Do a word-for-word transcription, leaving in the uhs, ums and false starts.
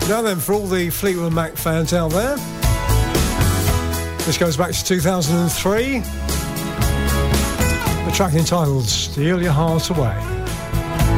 Now then, for all the Fleetwood Mac fans out there, this goes back to two thousand three. A track entitled Steal Your Heart Away.